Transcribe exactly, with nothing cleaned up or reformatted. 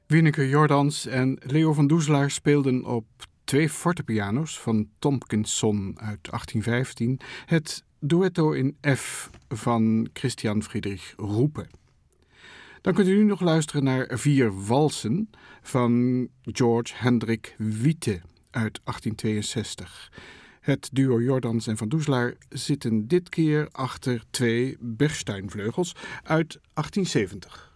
Wieneke Jordans en Leo van Doezelaar speelden op twee fortepiano's van Tompkinson uit achttien vijftien het duetto in F van Christian Friedrich Roope. Dan kunt u nu nog luisteren naar vier walsen van George Hendrik Witte uit achttien tweeënzestig. Het duo Jordans en Van Doezelaar zitten dit keer achter twee Bechsteinvleugels uit achttien zeventig.